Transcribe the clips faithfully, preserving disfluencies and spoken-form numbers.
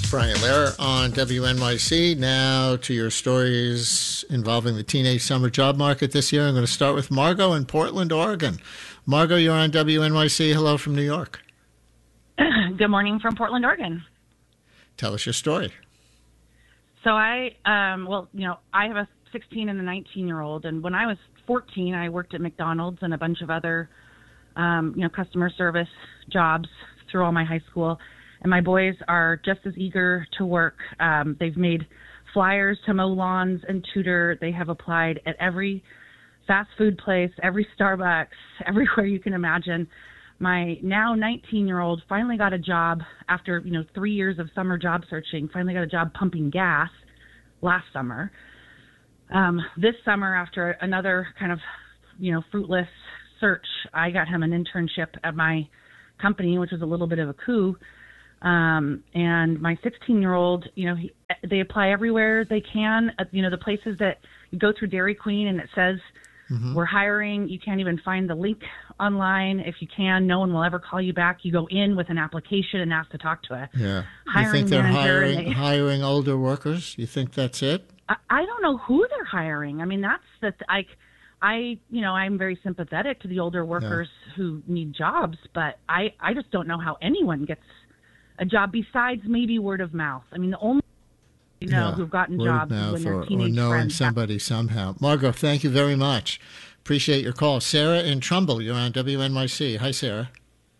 Brian Lehrer on W N Y C. Now to your stories involving the teenage summer job market this year. I'm going to start with Margot in Portland, Oregon. Margot, you're on W N Y C. Hello from New York. Good morning from Portland, Oregon. Tell us your story. So I, um, well, you know, I have a sixteen and a nineteen-year-old, and when I was fourteen, I worked at McDonald's and a bunch of other, um, you know, customer service jobs through all my high school. And my boys are just as eager to work. Um, they've made flyers to mow lawns and tutor. They have applied at every fast food place, every Starbucks, everywhere you can imagine. My now nineteen-year-old finally got a job after, you know, three years of summer job searching, finally got a job pumping gas last summer. Um, this summer, after another kind of, you know, fruitless search, I got him an internship at my company, which was a little bit of a coup. Um, and my sixteen-year-old, you know, he, they apply everywhere they can. Uh, you know, the places that you go through Dairy Queen and it says, mm-hmm. we're hiring. You can't even find the link online. If you can, no one will ever call you back. You go in with an application and ask to talk to a yeah. hiring you think they're manager. hiring, They, hiring older workers? You think that's it? I, I don't know who they're hiring. I mean, that's the, I, I, you know, I'm very sympathetic to the older workers yeah. who need jobs, but I, I just don't know how anyone gets a job besides maybe word of mouth. I mean, the only you know yeah, who've gotten word jobs of mouth when they're or, teenage or knowing friends. somebody somehow. Margot, thank you very much. Appreciate your call. Sarah in Trumbull, you're on W N Y C. Hi, Sarah.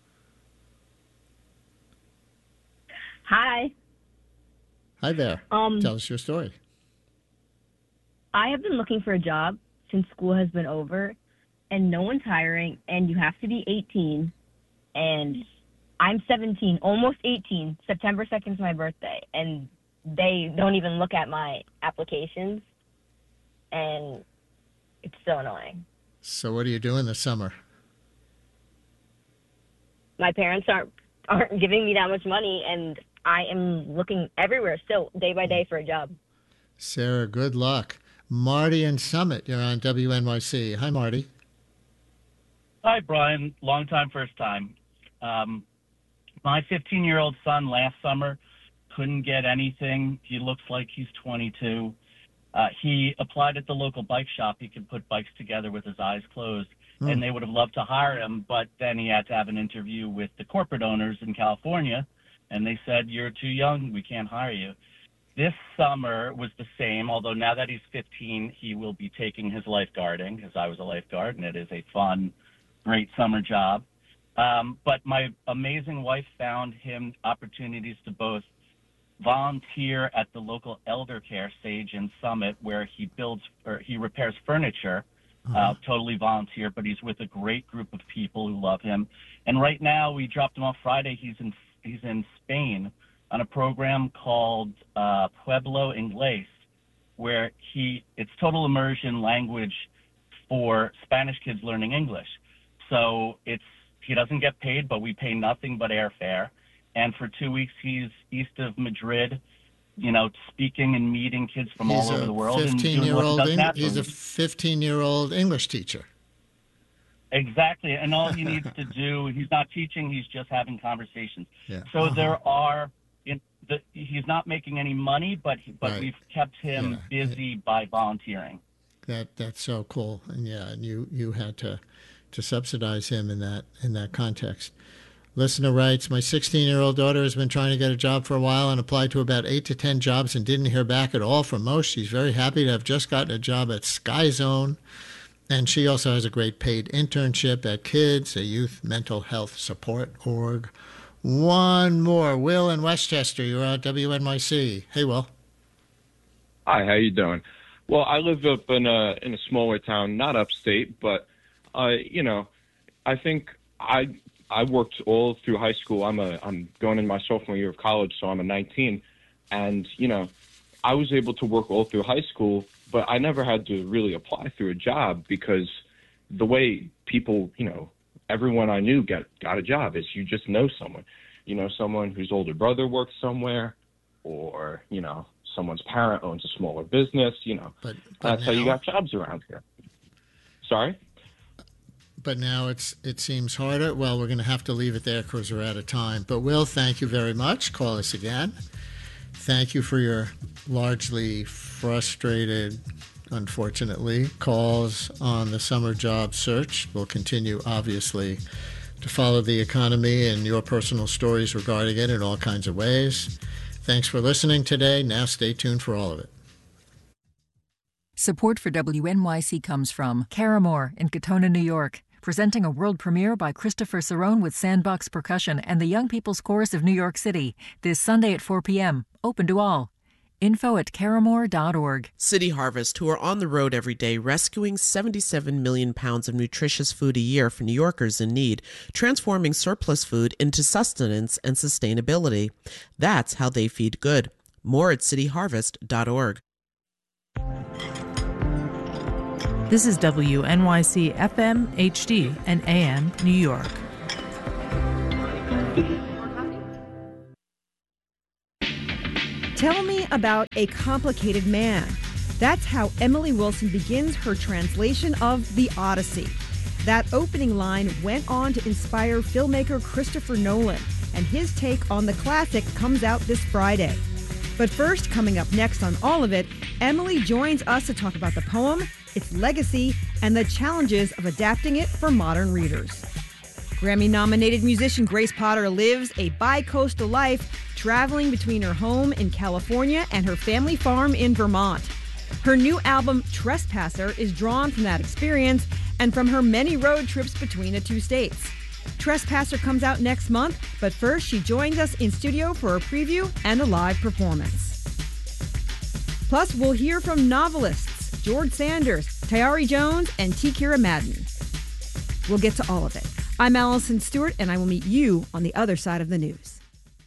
Hi. Hi there. Um, Tell us your story. I have been looking for a job since school has been over, and no one's hiring, and you have to be eighteen, and I'm seventeen, almost eighteen. September second is my birthday, and they don't even look at my applications, and it's so annoying. So what are you doing this summer? My parents aren't aren't giving me that much money, and I am looking everywhere still, day by day, for a job. Sarah, good luck. Marty in Summit, you're on W N Y C. Hi, Marty. Hi, Brian. Long time, first time. Um, my fifteen-year-old son last summer couldn't get anything. He looks like he's twenty-two. Uh, he applied at the local bike shop. He could put bikes together with his eyes closed, mm. and they would have loved to hire him, but then he had to have an interview with the corporate owners in California, and they said, you're too young, we can't hire you. This summer was the same, although now that he's fifteen, he will be taking his lifeguarding, because I was a lifeguard, and it is a fun, great summer job. Um, but my amazing wife found him opportunities to both volunteer at the local elder care Sage in Summit, where he builds or he repairs furniture, uh-huh. uh, totally volunteer, but he's with a great group of people who love him. And right now, we dropped him off Friday. He's in he's in Spain on a program called uh, Pueblo Inglés, where he it's total immersion language for Spanish kids learning English. So it's he doesn't get paid, but we pay nothing but airfare. And for two weeks, he's east of Madrid, you know, speaking and meeting kids from he's all over the world. fifteen-year-old Eng- he's a fifteen-year-old English teacher. Exactly. And all he needs to do, he's not teaching, he's just having conversations. Yeah. So uh-huh. there are, in the, he's not making any money, but but right. we've kept him yeah. busy by volunteering. That That's so cool. And yeah, and you, you had to, to subsidize him in that in that context. Listener writes, my sixteen-year-old daughter has been trying to get a job for a while and applied to about eight to ten jobs and didn't hear back at all from most. She's very happy to have just gotten a job at Sky Zone. And she also has a great paid internship at KIDS, a youth mental health support org. One more. Will in Westchester, you're on W N Y C. Hey, Will. Hi, how you doing? Well, I live up in a, in a smaller town, not upstate, but, uh, you know, I think I... I worked all through high school. I'm a I'm going in my sophomore year of college, so I'm a nineteen, and you know, I was able to work all through high school, but I never had to really apply through a job because the way people, you know, everyone I knew got got a job is you just know someone, you know, someone whose older brother works somewhere, or you know, someone's parent owns a smaller business, you know, but, but that's now, how you got jobs around here. Sorry. But now it's it seems harder. Well, we're going to have to leave it there because we're out of time. But Will, thank you very much. Call us again. thank you for your largely frustrated, unfortunately, calls on the summer job search. We'll continue, obviously, to follow the economy and your personal stories regarding it in all kinds of ways. Thanks for listening today. Now stay tuned for all of it. Support for W N Y C comes from Caramore in Katona, New York, presenting a world premiere by Christopher Cerrone with Sandbox Percussion and the Young People's Chorus of New York City, this Sunday at four p.m., open to all. Info at caramore dot org. City Harvest, who are on the road every day rescuing seventy-seven million pounds of nutritious food a year for New Yorkers in need, transforming surplus food into sustenance and sustainability. That's how they feed good. More at city harvest dot org. This is W N Y C F M, H D, and A M, New York. Tell me about a complicated man. That's how Emily Wilson begins her translation of The Odyssey. That opening line went on to inspire filmmaker Christopher Nolan, and his take on the classic comes out this Friday. But first, coming up next on all of it, Emily joins us to talk about the poem, its legacy, and the challenges of adapting it for modern readers. Grammy-nominated musician Grace Potter lives a bi-coastal life, traveling between her home in California and her family farm in Vermont. Her new album, Trespasser, is drawn from that experience and from her many road trips between the two states. Trespasser comes out next month, but first she joins us in studio for a preview and a live performance. Plus, we'll hear from novelists George Sanders, Tayari Jones, and T. Kira Madden. We'll get to all of it. I'm Allison Stewart, and I will meet you on the other side of the news.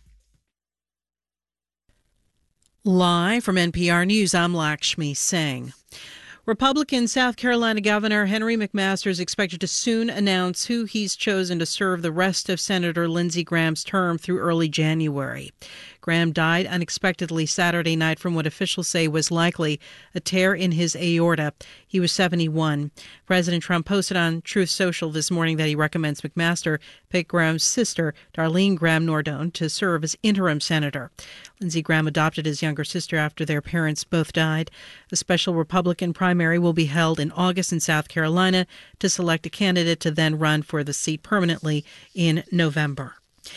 Live from N P R News, I'm Lakshmi Singh. Republican South Carolina Governor Henry McMaster is expected to soon announce who he's chosen to serve the rest of Senator Lindsey Graham's term through early January. Graham died unexpectedly Saturday night from what officials say was likely a tear in his aorta. He was seventy-one. President Trump posted on Truth Social this morning that he recommends McMaster pick Graham's sister, Darlene Graham Nordone, to serve as interim senator. Lindsey Graham adopted his younger sister after their parents both died. A special Republican primary will be held in August in South Carolina to select a candidate to then run for the seat permanently in November.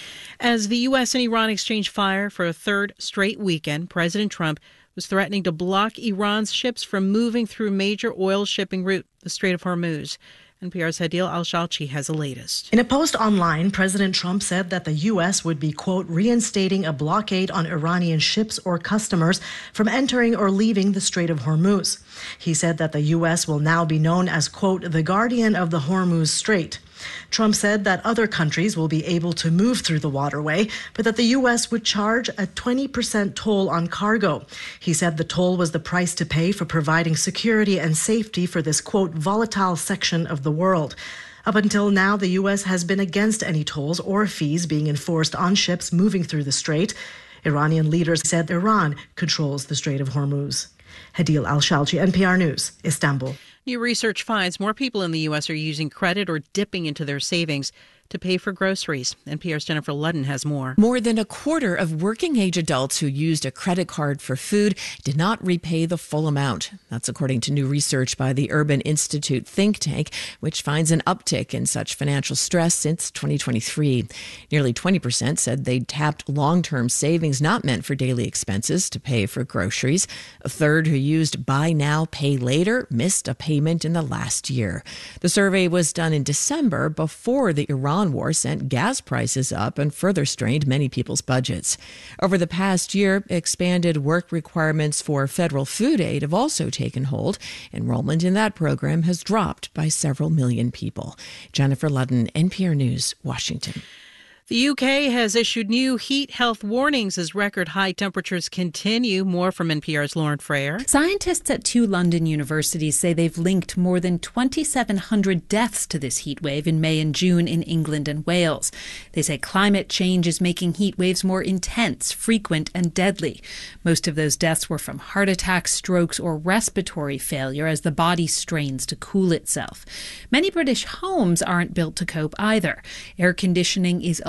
As the U S and Iran exchanged fire for a third straight weekend, President Trump was threatening to block Iran's ships from moving through major oil shipping route, the Strait of Hormuz. N P R's Hadil Al-Shalchi has the latest. In a post online, President Trump said that the U S would be, quote, reinstating a blockade on Iranian ships or customers from entering or leaving the Strait of Hormuz. He said that the U S will now be known as, quote, the guardian of the Hormuz Strait. Trump said that other countries will be able to move through the waterway, but that the U S would charge a twenty percent toll on cargo. He said the toll was the price to pay for providing security and safety for this, quote, volatile section of the world. Up until now, the U S has been against any tolls or fees being enforced on ships moving through the strait. Iranian leaders said Iran controls the Strait of Hormuz. Hadil Al-Shalchi, N P R News, Istanbul. New research finds more people in the U S are using credit or dipping into their savings to pay for groceries. N P R's Jennifer Ludden has more. More than a quarter of working-age adults who used a credit card for food did not repay the full amount. That's according to new research by the Urban Institute think tank, which finds an uptick in such financial stress since twenty twenty-three. Nearly twenty percent said they'd tapped long-term savings not meant for daily expenses to pay for groceries. A third who used buy now, pay later missed a payment in the last year. The survey was done in December before the Iran war sent gas prices up and further strained many people's budgets. Over the past year, expanded work requirements for federal food aid have also taken hold. Enrollment in that program has dropped by several million people. Jennifer Ludden, N P R News, Washington. The U K has issued new heat health warnings as record high temperatures continue. More from N P R's Lauren Freyer. Scientists at two London universities say they've linked more than twenty-seven hundred deaths to this heat wave in May and June in England and Wales. They say climate change is making heat waves more intense, frequent, and deadly. Most of those deaths were from heart attacks, strokes, or respiratory failure as the body strains to cool itself. Many British homes aren't built to cope either. Air conditioning is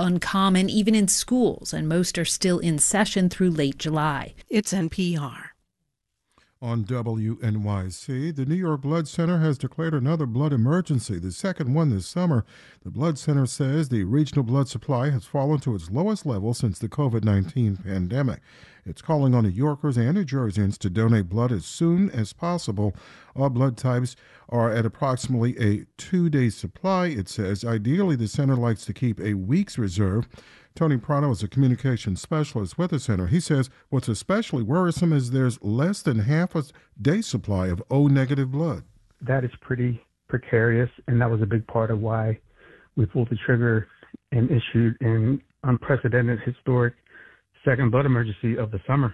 uncommon even in schools, and most are still in session through late July. It's N P R. On W N Y C, the New York Blood Center has declared another blood emergency, the second one this summer. The Blood Center says the regional blood supply has fallen to its lowest level since the covid nineteen pandemic. It's calling on New Yorkers and New Jerseyans to donate blood as soon as possible. All blood types are at approximately a two-day supply, it says. Ideally, the center likes to keep a week's reserve. Tony Prado is a communications specialist with the center. He says what's especially worrisome is there's less than half a day supply of O-negative blood. That is pretty precarious, and that was a big part of why we pulled the trigger and issued an unprecedented, historic second blood emergency of the summer.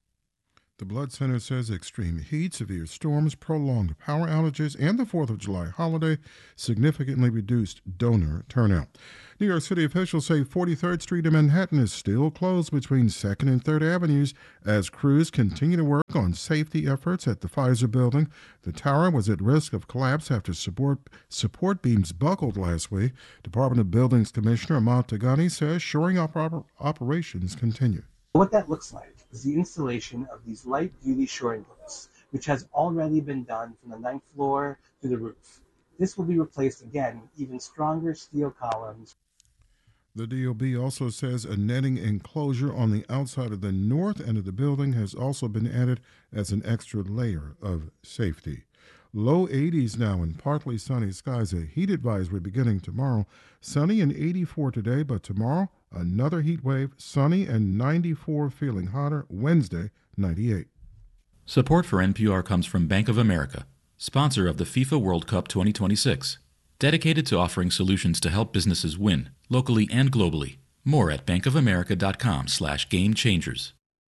The Blood Center says extreme heat, severe storms, prolonged power outages, and the fourth of July holiday significantly reduced donor turnout. New York City officials say forty-third Street in Manhattan is still closed between second and third Avenues as crews continue to work on safety efforts at the Pfizer building. The tower was at risk of collapse after support, support beams buckled last week. Department of Buildings Commissioner Ahmad Tagani says shoring up op- operations continue. What that looks like is the installation of these light-duty shoring posts, which has already been done from the ninth floor to the roof. This will be replaced again with even stronger steel columns. The D O B also says a netting enclosure on the outside of the north end of the building has also been added as an extra layer of safety. Low eighties now and partly sunny skies. A heat advisory beginning tomorrow. Sunny and eighty-four today, but tomorrow another heat wave, sunny and ninety-four, feeling hotter. Wednesday, ninety-eight. Support for N P R comes from Bank of America, sponsor of the FIFA World Cup twenty twenty-six. Dedicated to offering solutions to help businesses win, locally and globally. More at bankofamerica.com slash game changers.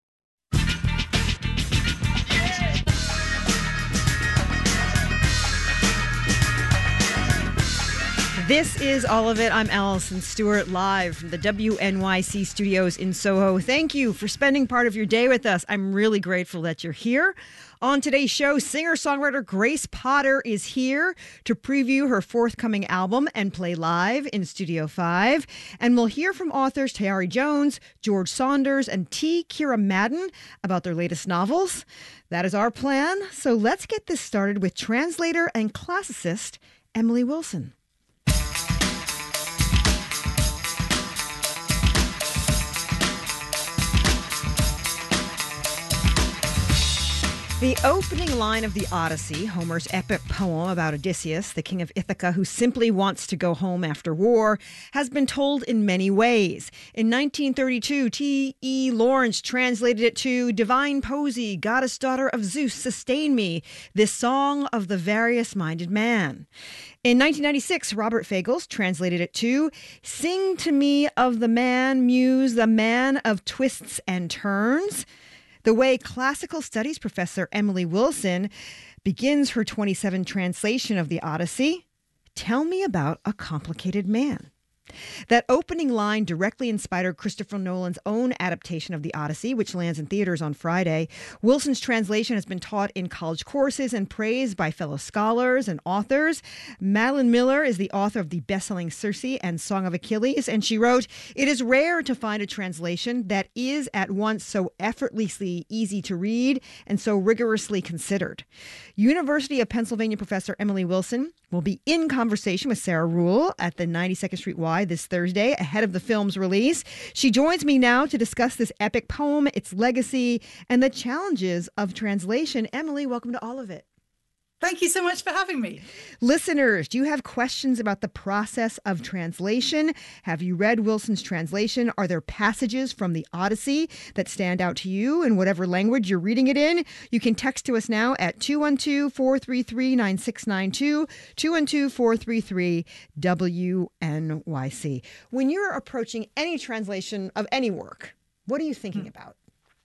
This is All of It. I'm Allison Stewart, live from the W N Y C studios in Soho. Thank you for spending part of your day with us. I'm really grateful that you're here. On today's show, singer-songwriter Grace Potter is here to preview her forthcoming album and play live in Studio five. And we'll hear from authors Tayari Jones, George Saunders, and T. Kira Madden about their latest novels. That is our plan. So let's get this started with translator and classicist Emily Wilson. The opening line of the Odyssey, Homer's epic poem about Odysseus, the king of Ithaca who simply wants to go home after war, has been told in many ways. In nineteen thirty-two, T E Lawrence translated it to Divine Poesy, Goddess Daughter of Zeus, sustain me, this song of the various-minded man. In nineteen ninety-six, Robert Fagles translated it to Sing to me of the man, muse, the man of twists and turns. The way classical studies professor Emily Wilson begins her twenty-seven translation of the Odyssey, tell me about a complicated man. That opening line directly inspired Christopher Nolan's own adaptation of the Odyssey, which lands in theaters on Friday. Wilson's translation has been taught in college courses and praised by fellow scholars and authors. Madeline Miller is the author of the best-selling Circe and Song of Achilles, and she wrote, "It is rare to find a translation that is at once so effortlessly easy to read and so rigorously considered." University of Pennsylvania professor Emily Wilson will be in conversation with Sarah Ruhl at the ninety-second Street Y this Thursday ahead of the film's release. She joins me now to discuss this epic poem, its legacy, and the challenges of translation. Emily, welcome to All of It. Thank you so much for having me. Listeners, do you have questions about the process of translation? Have you read Wilson's translation? Are there passages from the Odyssey that stand out to you in whatever language you're reading it in? You can text to us now at two one two, four three three, nine six nine two, two one two, four three three, W N Y C. When you're approaching any translation of any work, what are you thinking hmm. about?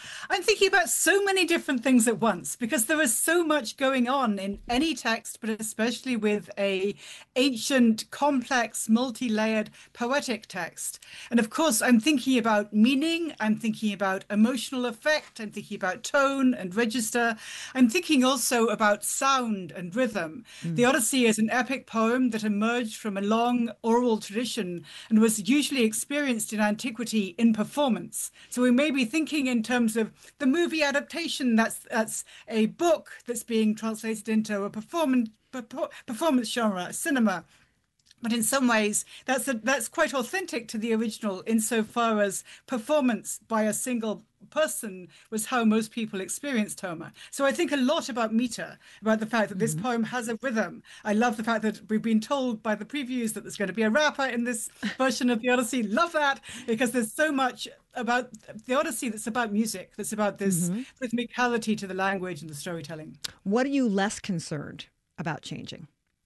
I'm thinking about so many different things at once because there is so much going on in any text, but especially with a ancient, complex, multi-layered poetic text. And of course, I'm thinking about meaning, I'm thinking about emotional effect, I'm thinking about tone and register. I'm thinking also about sound and rhythm. Mm. The Odyssey is an epic poem that emerged from a long oral tradition and was usually experienced in antiquity in performance. So we may be thinking in terms of the movie adaptation, that's that's a book that's being translated into a performance performance genre, cinema. But in some ways, that's a, that's quite authentic to the original insofar as performance by a single person was how most people experienced Homer. So I think a lot about meter, about the fact that this mm-hmm. poem has a rhythm. I love the fact that we've been told by the previews that there's going to be a rapper in this version of the Odyssey. Love that, because there's so much about the Odyssey that's about music, that's about this mm-hmm. rhythmicality to the language and the storytelling. What are you less concerned about changing?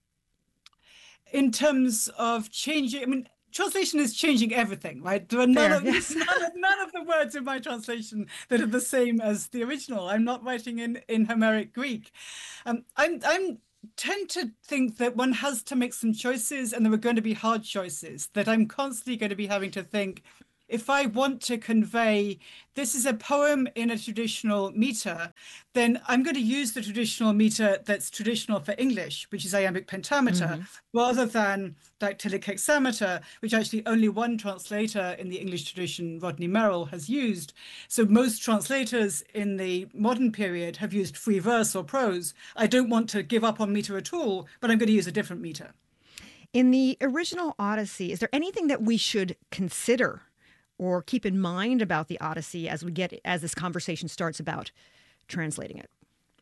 In terms of changing, I mean, translation is changing everything, right? There are none, Fair, of, yes. none, of, none of the words in my translation that are the same as the original. I'm not writing in, in Homeric Greek. Um, I'm, I'm tend to think that one has to make some choices, and there are going to be hard choices, that I'm constantly going to be having to think, if I want to convey this is a poem in a traditional meter, then I'm going to use the traditional meter that's traditional for English, which is iambic pentameter, mm-hmm. rather than dactylic hexameter, which actually only one translator in the English tradition, Rodney Merrill, has used. So most translators in the modern period have used free verse or prose. I don't want to give up on meter at all, but I'm going to use a different meter. In the original Odyssey, is there anything that we should consider or keep in mind about the Odyssey as we get as this conversation starts about translating it?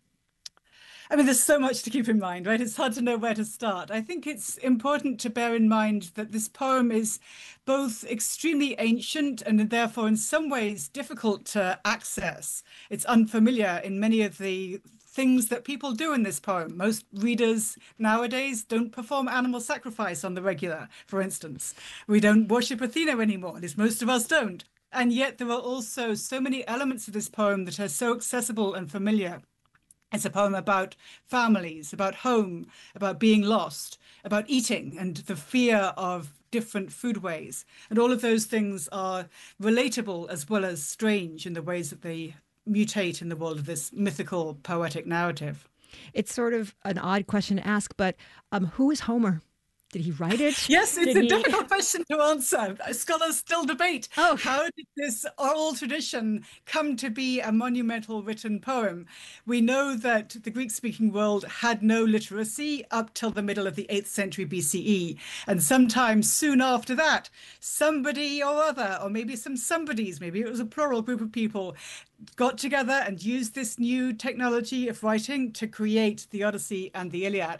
I mean, there's so much to keep in mind, right? It's hard to know where to start. I think it's important to bear in mind that this poem is both extremely ancient and therefore in some ways difficult to access. It's unfamiliar in many of the things that people do in this poem. Most readers nowadays don't perform animal sacrifice on the regular, for instance. We don't worship Athena anymore, at least most of us don't. And yet there are also so many elements of this poem that are so accessible and familiar. It's a poem about families, about home, about being lost, about eating and the fear of different foodways. And all of those things are relatable as well as strange in the ways that they mutate in the world of this mythical poetic narrative. It's sort of an odd question to ask, but um, who is Homer? Did he write it? Yes, it's did a he... difficult question to answer. Scholars still debate. Oh. How did this oral tradition come to be a monumental written poem? We know that the Greek-speaking world had no literacy up till the middle of the eighth century B C E. And sometime soon after that, somebody or other, or maybe some somebodies, maybe it was a plural group of people, got together and used this new technology of writing to create the Odyssey and the Iliad.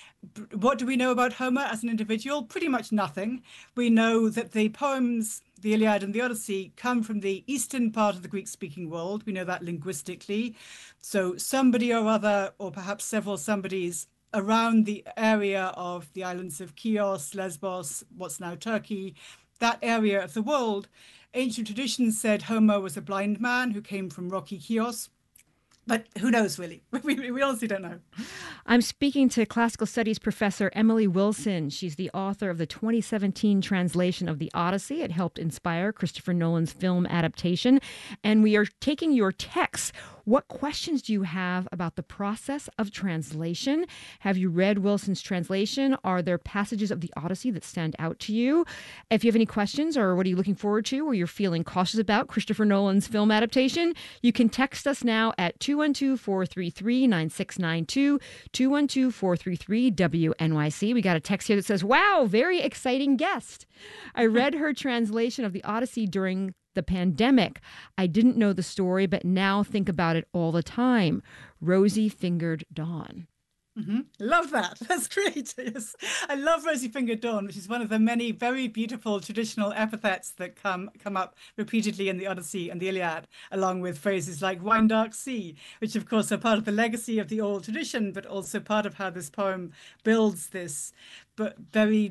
What do we know about Homer as an individual? Pretty much nothing. We know that the poems, the Iliad and the Odyssey, come from the eastern part of the Greek-speaking world. We know that linguistically. So somebody or other, or perhaps several somebodies around the area of the islands of Chios, Lesbos, what's now Turkey, that area of the world. Ancient traditions said Homer was a blind man who came from rocky Chios. But who knows, really? We, we honestly don't know. I'm speaking to classical studies professor Emily Wilson. She's the author of the twenty seventeen translation of the Odyssey. It helped inspire Christopher Nolan's film adaptation. And we are taking your texts. What questions do you have about the process of translation? Have you read Wilson's translation? Are there passages of the Odyssey that stand out to you? If you have any questions, or what are you looking forward to, or you're feeling cautious about Christopher Nolan's film adaptation, you can text us now at two one two, four three three, nine six nine two, two one two, four three three, W N Y C. We got a text here that says, wow, very exciting guest. I read her translation of the Odyssey during the pandemic. I didn't know the story, but now think about it all the time. Rosy-fingered Dawn. Mm-hmm. Love that. That's great. Yes. I love Rosy-fingered Dawn, which is one of the many very beautiful traditional epithets that come come up repeatedly in the Odyssey and the Iliad, along with phrases like wine dark sea, which of course are part of the legacy of the oral tradition, but also part of how this poem builds this but very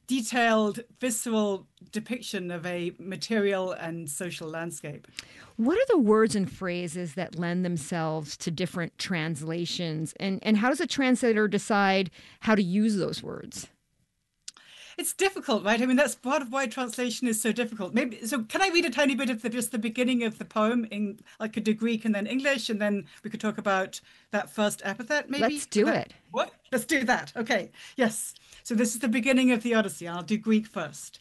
detailed, visceral depiction of a material and social landscape. What are the words and phrases that lend themselves to different translations? And, and how does a translator decide how to use those words? It's difficult, right? I mean, that's part of why translation is so difficult. Maybe so. Can I read a tiny bit of the, just the beginning of the poem in, I could do Greek and then English, and then we could talk about that first epithet. Maybe let's do that, it. What? Let's do that. Okay. Yes. So this is the beginning of the Odyssey. I'll do Greek first.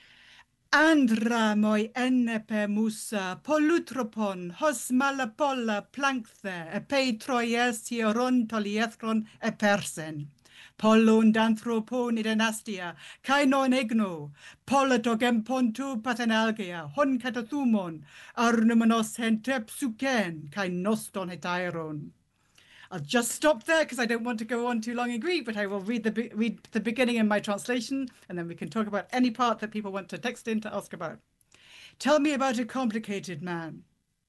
Andra moi enepe musa polutropon hos malapolla plankthe epei troies hieron toliethron e persen. Pollon danthropon idenastia, kai non egno, polatogem pontu pathenalgia, hon katathumon, arnumenos hentep suken, kai noston hetairon. I'll just stop there because I don't want to go on too long in Greek, but I will read the read the beginning in my translation, and then we can talk about any part that people want to text in to ask about. Tell me about a complicated man.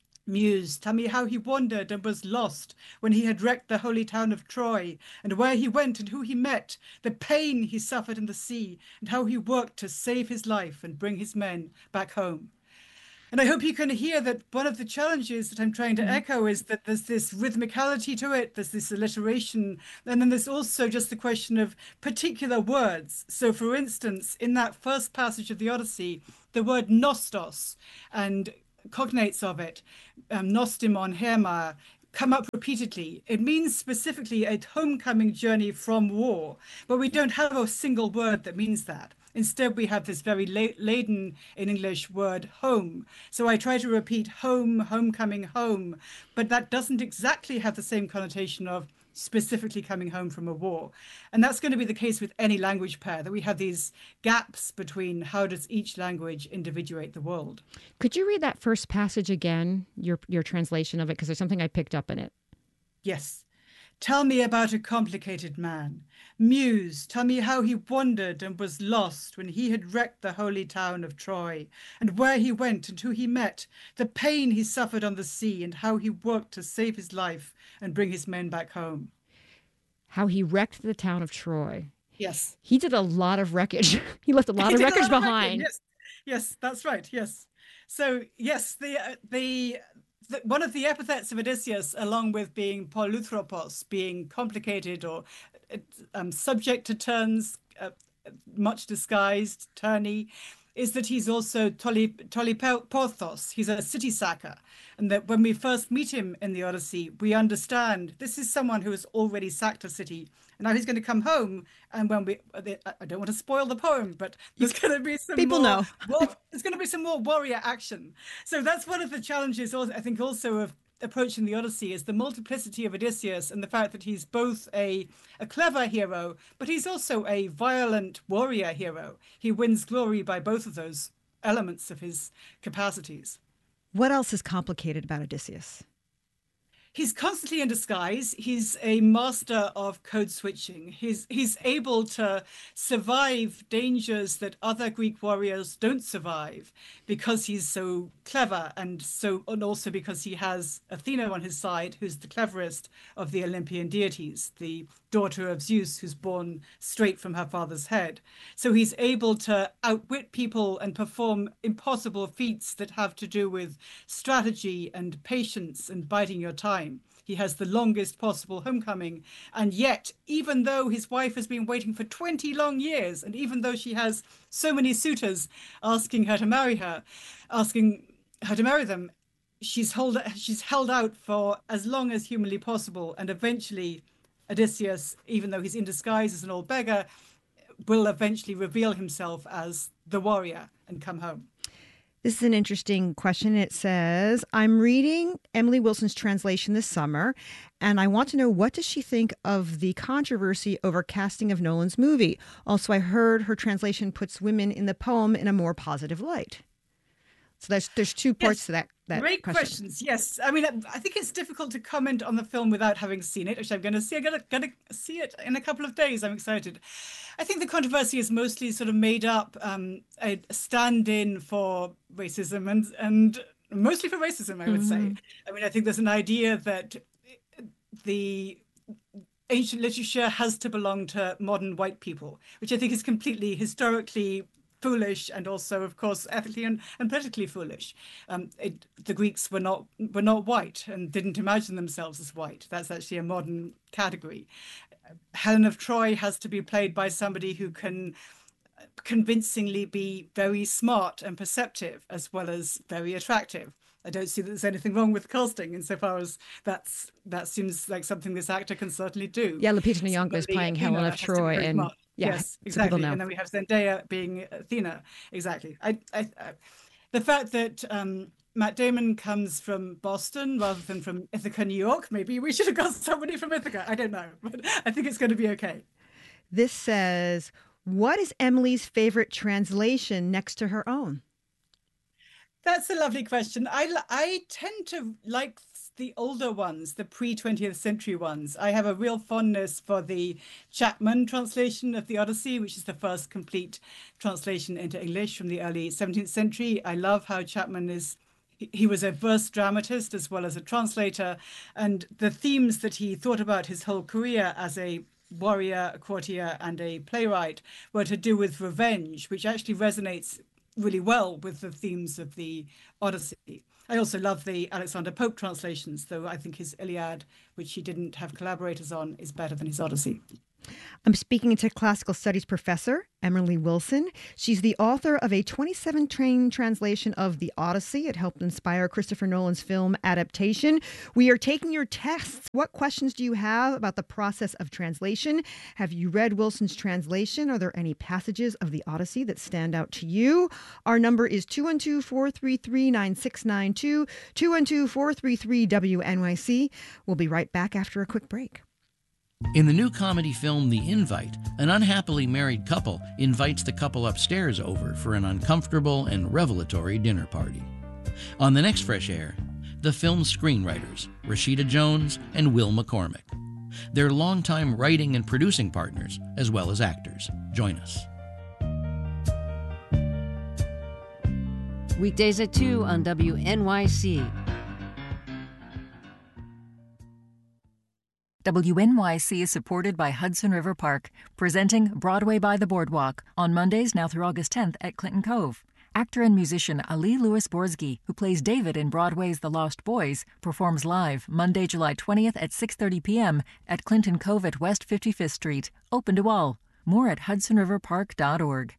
Muse, tell me how he wandered and was lost when he had wrecked the holy town of Troy, and where he went and who he met, the pain he suffered in the sea, and how he worked to save his life and bring his men back home. And I hope you can hear that one of the challenges that I'm trying to mm-hmm. echo is that there's this rhythmicality to it, there's this alliteration, and then there's also just the question of particular words. So, for instance, in that first passage of the Odyssey, the word nostos and cognates of it, um, nostimon, herma, come up repeatedly. It means specifically a homecoming journey from war, but we don't have a single word that means that. Instead, we have this very la- laden in English word home. So I try to repeat home, homecoming, home, but that doesn't exactly have the same connotation of specifically coming home from a war. And that's going to be the case with any language pair, that we have these gaps between how does each language individuate the world. Could you read that first passage again, your your translation of it, because there's something I picked up in it. Yes. Tell me about a complicated man. Muse, tell me how he wandered and was lost when he had wrecked the holy town of Troy, and where he went and who he met, the pain he suffered on the sea, and how he worked to save his life and bring his men back home. How he wrecked the town of Troy. Yes. He did a lot of wreckage. He left a lot of wreckage lot behind. Of yes. yes, that's right. Yes. So, yes, the uh, the... The, one of the epithets of Odysseus, along with being polythropos, being complicated or um, subject to turns, uh, much disguised, turny, is that he's also toliporthos. He's a city sacker. And that when we first meet him in the Odyssey, we understand this is someone who has already sacked a city. And now he's going to come home. And when we, I don't want to spoil the poem, but there's going to be some People more, know. war, there's going to be some more warrior action. So that's one of the challenges, I think, also of approaching the Odyssey, is the multiplicity of Odysseus and the fact that he's both a, a clever hero, but he's also a violent warrior hero. He wins glory by both of those elements of his capacities. What else is complicated about Odysseus? He's constantly in disguise. He's a master of code switching. He's he's able to survive dangers that other Greek warriors don't survive because he's so clever, and so and also because he has Athena on his side, who's the cleverest of the Olympian deities, the daughter of Zeus, who's born straight from her father's head. So he's able to outwit people and perform impossible feats that have to do with strategy and patience and biding your time. He has the longest possible homecoming. And yet, even though his wife has been waiting for twenty long years, and even though she has so many suitors asking her to marry her, asking her to marry them, she's, hold, she's held out for as long as humanly possible. And eventually, Odysseus, even though he's in disguise as an old beggar, will eventually reveal himself as the warrior and come home. This is an interesting question. It says, I'm reading Emily Wilson's translation this summer, and I want to know, what does she think of the controversy over casting of Nolan's movie? Also, I heard her translation puts women in the poem in a more positive light. So there's there's two parts yes. to that. That Great question. questions. Yes, I mean, I think it's difficult to comment on the film without having seen it, which I'm going to see. I'm going to, going to see it in a couple of days. I'm excited. I think the controversy is mostly sort of made up um, a stand-in for racism and and mostly for racism, I would mm-hmm. say. I mean, I think there's an idea that the ancient literature has to belong to modern white people, which I think is completely historically foolish and also, of course, ethically and, and politically foolish. Um, it, the Greeks were not were not white and didn't imagine themselves as white. That's actually a modern category. Helen of Troy has to be played by somebody who can convincingly be very smart and perceptive as well as very attractive. I don't see that there's anything wrong with casting insofar as that's that seems like something this actor can certainly do. Yeah, Lupita Nyong'o is playing Helen of Troy, and yeah, yes, so exactly. know. And then we have Zendaya being Athena. Exactly. I, I, I the fact that um, Matt Damon comes from Boston rather than from Ithaca, New York. Maybe we should have got somebody from Ithaca. I don't know, but I think it's going to be okay. This says, what is Emily's favorite translation next to her own? That's a lovely question. I, I tend to like the older ones, the pre-twentieth century ones. I have a real fondness for the Chapman translation of the Odyssey, which is the first complete translation into English from the early seventeenth century. I love how Chapman is, he was a verse dramatist as well as a translator, and the themes that he thought about his whole career as a warrior, a courtier, and a playwright were to do with revenge, which actually resonates really well with the themes of the Odyssey. I also love the Alexander Pope translations, though I think his Iliad, which he didn't have collaborators on, is better than his Odyssey. I'm speaking to classical studies professor Emily Wilson. She's the author of a twenty seventeen translation of The Odyssey. It helped inspire Christopher Nolan's film adaptation. We are taking your tests. What questions do you have about the process of translation? Have you read Wilson's translation? Are there any passages of The Odyssey that stand out to you? Our number is two one two, four three three, nine six nine two, two one two, four three three, W N Y C. We'll be right back after a quick break. In the new comedy film The Invite, an unhappily married couple invites the couple upstairs over for an uncomfortable and revelatory dinner party. On the next Fresh Air, the film's screenwriters, Rashida Jones and Will McCormick. They're longtime writing and producing partners, as well as actors. Join us. Weekdays at two on W N Y C. W N Y C is supported by Hudson River Park, presenting Broadway by the Boardwalk on Mondays now through August tenth at Clinton Cove. Actor and musician Ali Louis Borsky, who plays David in Broadway's The Lost Boys, performs live Monday, July twentieth at six thirty p.m. at Clinton Cove at West fifty-fifth Street. Open to all. More at hudson river park dot org.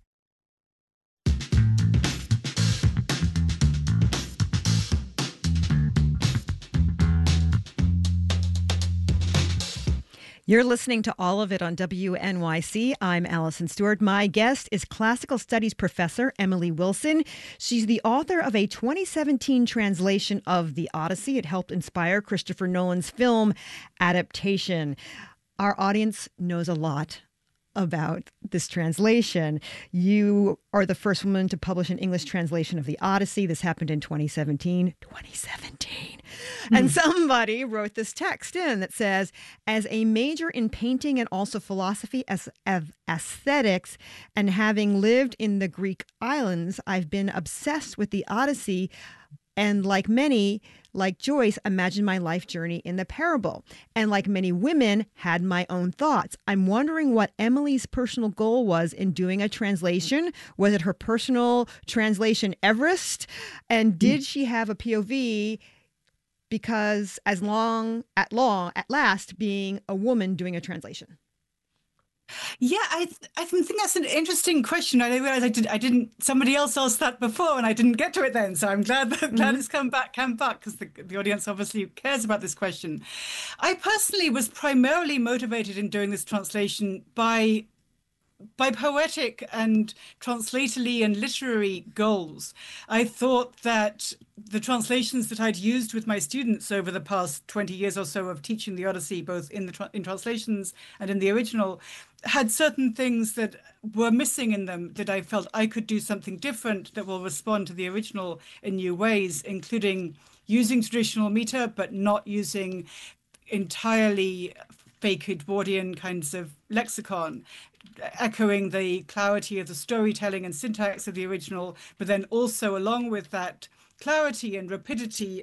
You're listening to All of It on W N Y C. I'm Allison Stewart. My guest is classical studies professor Emily Wilson. She's the author of a twenty seventeen translation of The Odyssey. It helped inspire Christopher Nolan's film adaptation. Our audience knows a lot about this translation. You are the first woman to publish an English translation of The Odyssey. This happened in twenty seventeen. twenty seventeen. Mm. And somebody wrote this text in that says, as a major in painting and also philosophy as of aesthetics, and having lived in the Greek islands, I've been obsessed with The Odyssey. And like many, like Joyce, imagined my life journey in the parable. And like many women, had my own thoughts. I'm wondering what Emily's personal goal was in doing a translation. Was it her personal translation Everest? And did she have a P O V because as long, at long, at last, being a woman doing a translation? Yeah, I th- I think that's an interesting question. I realized I did I didn't somebody else asked that before and I didn't get to it then. So I'm glad that mm-hmm. glad it's come back, come back because the the audience obviously cares about this question. I personally was primarily motivated in doing this translation by by poetic and translatorly and literary goals. I thought that the translations that I'd used with my students over the past twenty years or so of teaching the Odyssey, both in the tra- in translations and in the original, had certain things that were missing in them that I felt I could do something different that will respond to the original in new ways, including using traditional meter, but not using entirely fake Edwardian kinds of lexicon, echoing the clarity of the storytelling and syntax of the original, but then also along with that clarity and rapidity of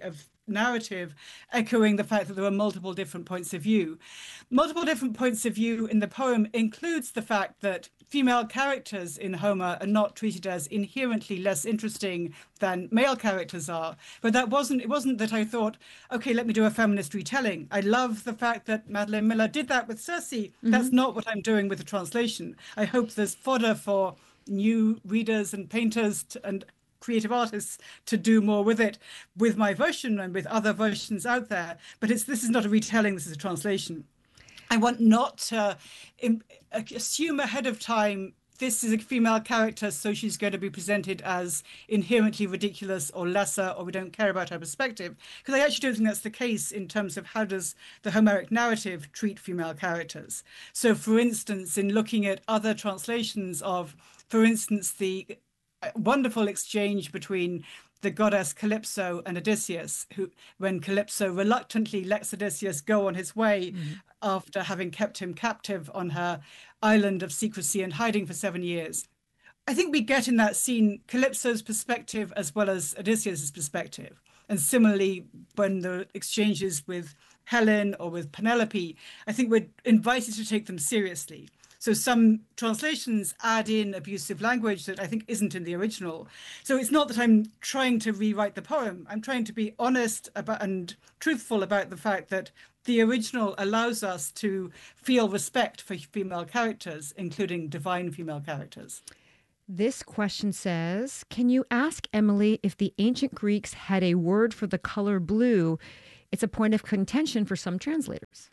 narrative, echoing the fact that there are multiple different points of view. Multiple different points of view in the poem includes the fact that female characters in Homer are not treated as inherently less interesting than male characters are. But that wasn't, it wasn't that I thought, okay, let me do a feminist retelling. I love the fact that Madeline Miller did that with Circe. Mm-hmm. That's not what I'm doing with the translation. I hope there's fodder for new readers and painters to, and creative artists to do more with it, with my version and with other versions out there. But it's this is not a retelling, this is a translation. I want not to um, assume ahead of time this is a female character, so she's going to be presented as inherently ridiculous or lesser, or we don't care about her perspective. Because I actually don't think that's the case in terms of how does the Homeric narrative treat female characters. So, for instance, in looking at other translations of, for instance, the wonderful exchange between the goddess Calypso and Odysseus, who, when Calypso reluctantly lets Odysseus go on his way mm-hmm. after having kept him captive on her island of secrecy and hiding for seven years. I think we get in that scene Calypso's perspective as well as Odysseus's perspective. And similarly, when the exchanges with Helen or with Penelope, I think we're invited to take them seriously. So some translations add in abusive language that I think isn't in the original. So it's not that I'm trying to rewrite the poem. I'm trying to be honest about and truthful about the fact that the original allows us to feel respect for female characters, including divine female characters. This question says, can you ask Emily if the ancient Greeks had a word for the color blue? It's a point of contention for some translators.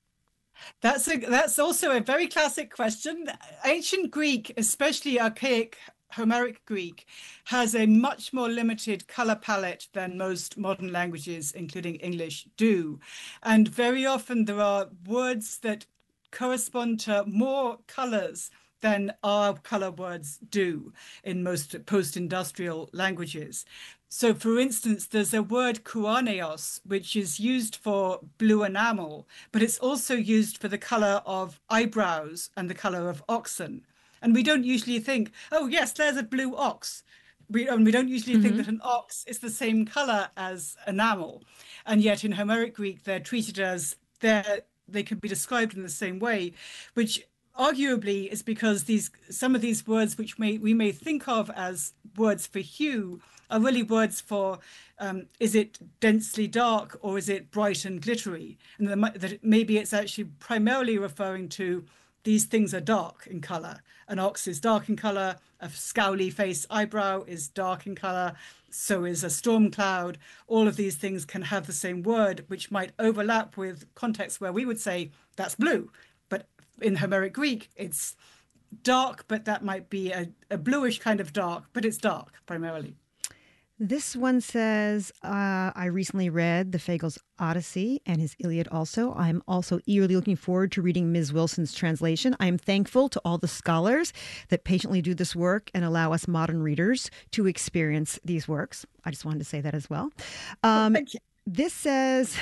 That's a, that's also a very classic question. Ancient Greek, especially archaic Homeric Greek, has a much more limited color palette than most modern languages, including English, do. And very often there are words that correspond to more colors than our color words do in most post-industrial languages. So, for instance, there's a word kuaneos, which is used for blue enamel, but it's also used for the color of eyebrows and the color of oxen. And we don't usually think, oh, yes, there's a blue ox. We, and we don't usually mm-hmm. think that an ox is the same color as enamel. And yet in Homeric Greek, they're treated as they're, they can be described in the same way, which arguably is because these some of these words which may we may think of as words for hue are really words for um, is it densely dark or is it bright and glittery, and that, that maybe it's actually primarily referring to these things are dark in color. An ox is dark in color, a scowly face eyebrow is dark in color, so is a storm cloud. All of these things can have the same word, which might overlap with contexts where we would say that's blue. But in Homeric Greek, it's dark, but that might be a, a bluish kind of dark, but it's dark primarily. This one says, uh, I recently read the Fagles Odyssey and his Iliad also. I'm also eagerly looking forward to reading Miz Wilson's translation. I am thankful to all the scholars that patiently do this work and allow us modern readers to experience these works. I just wanted to say that as well. Um, this says...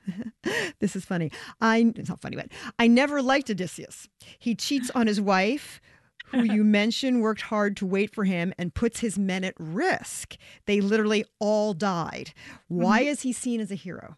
This is funny. I it's not funny, but I never liked Odysseus. He cheats on his wife, who you mentioned worked hard to wait for him and puts his men at risk. They literally all died. Why is he seen as a hero?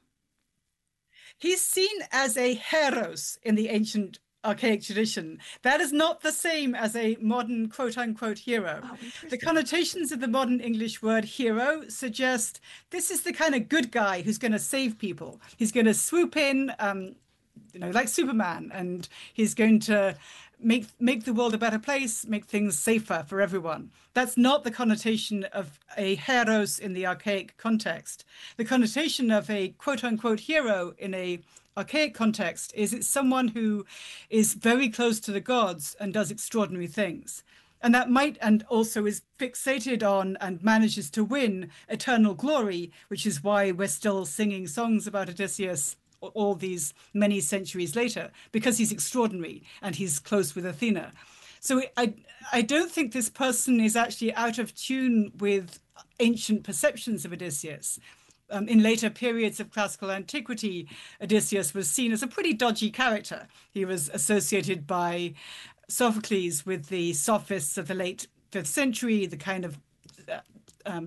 He's seen as a heros in the ancient archaic tradition. That is not the same as a modern quote-unquote hero. Oh, the connotations of the modern English word hero suggest this is the kind of good guy who's going to save people. He's going to swoop in, um, you know, like Superman, and he's going to make make the world a better place, make things safer for everyone. That's not the connotation of a heros in the archaic context. The connotation of a quote-unquote hero in a archaic context is it's someone who is very close to the gods and does extraordinary things. And that might, and also is fixated on and manages to win eternal glory, which is why we're still singing songs about Odysseus all these many centuries later, because he's extraordinary and he's close with Athena. So I, I don't think this person is actually out of tune with ancient perceptions of Odysseus. Um, in later periods of classical antiquity, Odysseus was seen as a pretty dodgy character. He was associated by Sophocles with the sophists of the late fifth century, the kind of uh, um,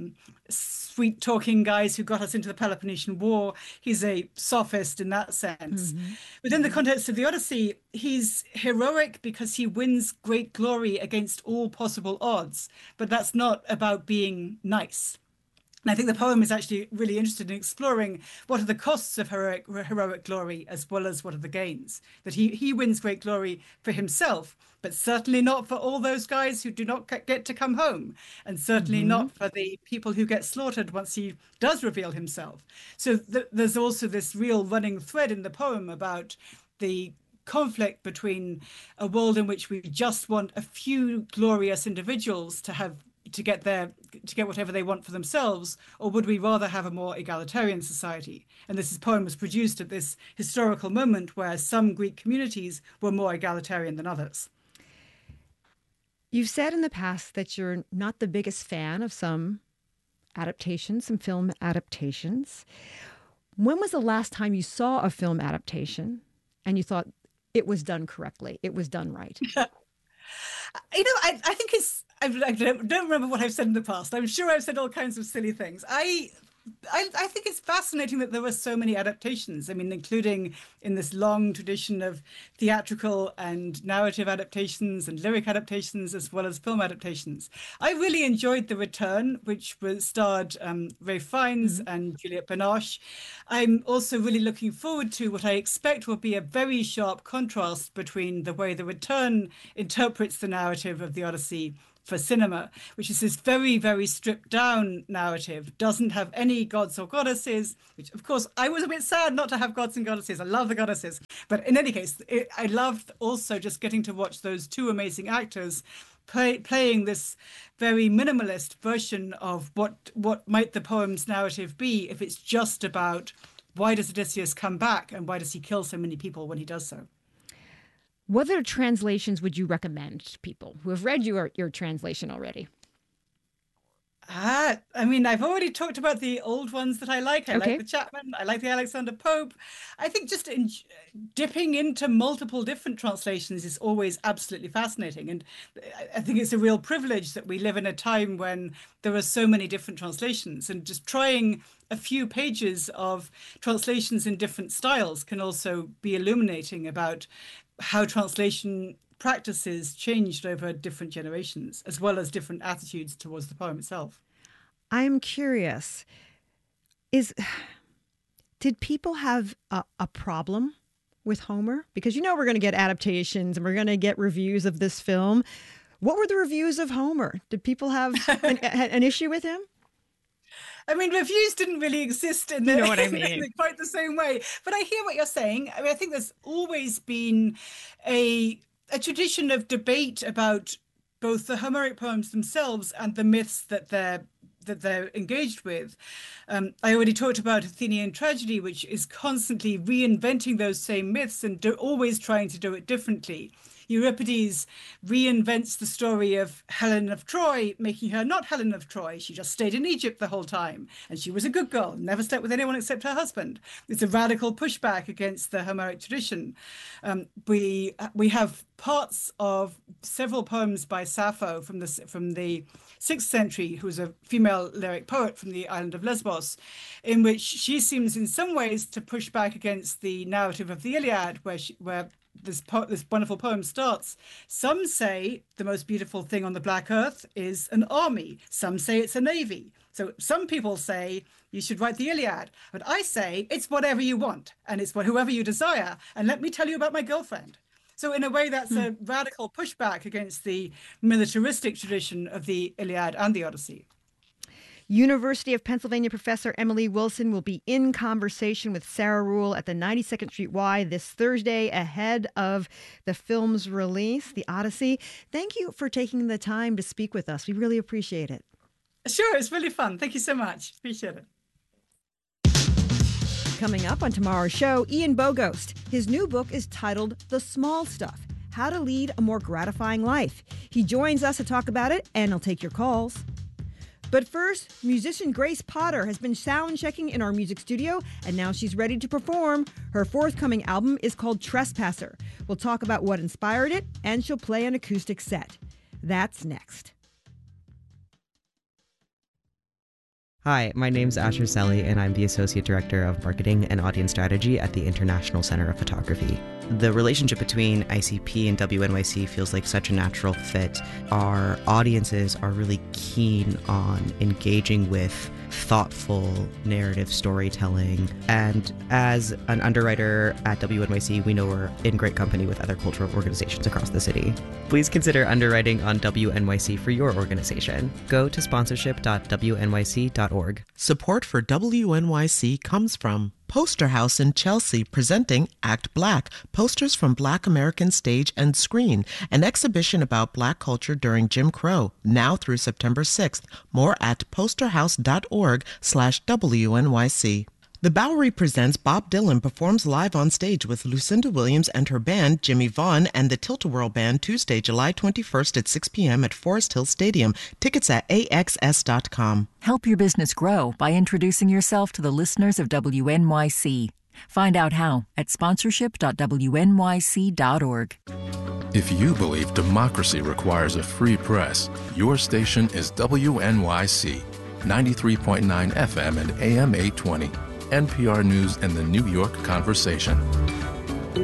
sweet-talking guys who got us into the Peloponnesian War. He's a sophist in that sense. Mm-hmm. Within the context of the Odyssey, he's heroic because he wins great glory against all possible odds, but that's not about being nice. And I think the poem is actually really interested in exploring what are the costs of heroic, heroic glory as well as what are the gains. That he, he wins great glory for himself, but certainly not for all those guys who do not get to come home, and certainly mm-hmm. not for the people who get slaughtered once he does reveal himself. So th- there's also this real running thread in the poem about the conflict between a world in which we just want a few glorious individuals to have to get their to get whatever they want for themselves, or would we rather have a more egalitarian society? And this poem was produced at this historical moment where some Greek communities were more egalitarian than others. You've said in the past that you're not the biggest fan of some adaptations, some film adaptations. When was the last time you saw a film adaptation and you thought it was done correctly, it was done right? You know, I, I think it's I don't, don't remember what I've said in the past. I'm sure I've said all kinds of silly things. I, I, I think it's fascinating that there were so many adaptations. I mean, including in this long tradition of theatrical and narrative adaptations and lyric adaptations, as well as film adaptations. I really enjoyed The Return, which was starred um, Ralph Fiennes mm-hmm. and Juliette Binoche. I'm also really looking forward to what I expect will be a very sharp contrast between the way The Return interprets the narrative of the Odyssey for cinema, which is this very, very stripped down narrative, doesn't have any gods or goddesses, which of course I was a bit sad not to have gods and goddesses. I love the goddesses. But in any case, it, I loved also just getting to watch those two amazing actors play, playing this very minimalist version of what, what might the poem's narrative be if it's just about why does Odysseus come back and why does he kill so many people when he does so? What other translations would you recommend to people who have read your, your translation already? Ah, I mean, I've already talked about the old ones that I like. I okay. like the Chapman. I like the Alexander Pope. I think just in, dipping into multiple different translations is always absolutely fascinating. And I think it's a real privilege that we live in a time when there are so many different translations, and just trying a few pages of translations in different styles can also be illuminating about how translation practices changed over different generations, as well as different attitudes towards the poem itself. I'm curious, is did people have a, a problem with Homer? Because you know we're going to get adaptations and we're going to get reviews of this film. What were the reviews of Homer? Did people have an, an issue with him? I mean, reviews didn't really exist in, the, you know what I mean. in quite the same way. But I hear what you're saying. I mean, I think there's always been a a tradition of debate about both the Homeric poems themselves and the myths that they're that they're engaged with. Um, I already talked about Athenian tragedy, which is constantly reinventing those same myths and do, always trying to do it differently. Euripides reinvents the story of Helen of Troy, making her not Helen of Troy. She just stayed in Egypt the whole time, and she was a good girl, never slept with anyone except her husband. It's a radical pushback against the Homeric tradition. Um, we we have parts of several poems by Sappho from the from the sixth century, who was a female lyric poet from the island of Lesbos, in which she seems in some ways to push back against the narrative of the Iliad, where she, where this po- this wonderful poem starts. Some say the most beautiful thing on the black earth is an army. Some say it's a navy. So some people say you should write the Iliad, but I say it's whatever you want, and it's what whoever you desire. And let me tell you about my girlfriend. So in a way, that's hmm. a radical pushback against the militaristic tradition of the Iliad and the Odyssey. University of Pennsylvania professor Emily Wilson will be in conversation with Sarah Ruhl at the ninety-second Street Y this Thursday ahead of the film's release, The Odyssey. Thank you for taking the time to speak with us. We really appreciate it. Sure, it's really fun. Thank you so much. Appreciate it. Coming up on tomorrow's show, Ian Bogost. His new book is titled The Small Stuff, How to Lead a More Gratifying Life. He joins us to talk about it, and he'll take your calls. But first, musician Grace Potter has been sound checking in our music studio, and now she's ready to perform. Her forthcoming album is called Trespasser. We'll talk about what inspired it, and she'll play an acoustic set. That's next. Hi, my name's Asher Selly, and I'm the Associate Director of Marketing and Audience Strategy at the International Center of Photography. The relationship between I C P and W N Y C feels like such a natural fit. Our audiences are really keen on engaging with thoughtful narrative storytelling. And as an underwriter at W N Y C, we know we're in great company with other cultural organizations across the city. Please consider underwriting on W N Y C for your organization. Go to sponsorship dot w n y c dot org. Support for W N Y C comes from Poster House in Chelsea, presenting Act Black, posters from Black American stage and screen, an exhibition about Black culture during Jim Crow, now through September sixth. More at posterhouse dot org slash W N Y C. The Bowery presents Bob Dylan performs live on stage with Lucinda Williams and her band, Jimmy Vaughn, and the Tilt-A-Whirl Band Tuesday, July twenty-first at six p.m. at Forest Hill Stadium. Tickets at a x s dot com. Help your business grow by introducing yourself to the listeners of W N Y C. Find out how at sponsorship dot w n y c dot org. If you believe democracy requires a free press, your station is W N Y C, ninety-three point nine F M and A M eight twenty. N P R News and the New York Conversation.